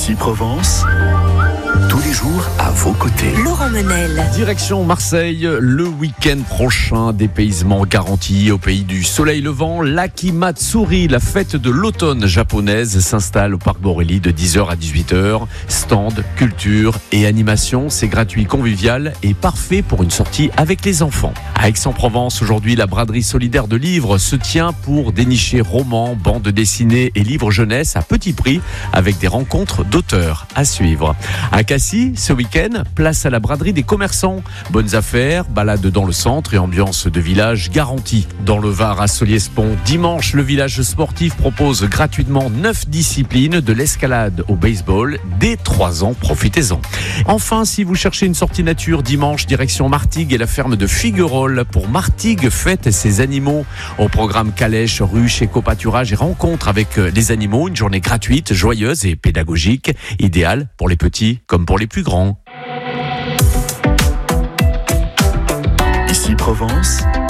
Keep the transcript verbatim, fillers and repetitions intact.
Ici Provence, tous les jours à vos côtés. Laurent Menel. Direction Marseille, le week-end prochain, dépaysement garanti au pays du soleil levant. L'Akimatsuri, la fête de l'automne japonaise, s'installe au parc Borély de dix heures à dix-huit heures. Stand, culture et animation, c'est gratuit, convivial et parfait pour une sortie avec les enfants. À Aix-en-Provence, aujourd'hui, la braderie solidaire de livres se tient pour dénicher romans, bandes dessinées et livres jeunesse à petit prix avec des rencontres d'auteurs à suivre. À Cassis, ce week-end, place à la braderie des commerçants. Bonnes affaires, balade dans le centre et ambiance de village garantie. Dans le Var, à Solliès-Pont, dimanche, le village sportif propose gratuitement neuf disciplines, de l'escalade au baseball. Dès trois ans, profitez-en. Enfin, si vous cherchez une sortie nature, dimanche, direction Martigues et la ferme de Figuerolles. Pour Martigues, fête ses animaux. Au programme calèche, ruches, éco-pâturage et rencontres avec les animaux. Une journée gratuite, joyeuse et pédagogique, idéale pour les petits comme pour les plus grands. Ici Provence,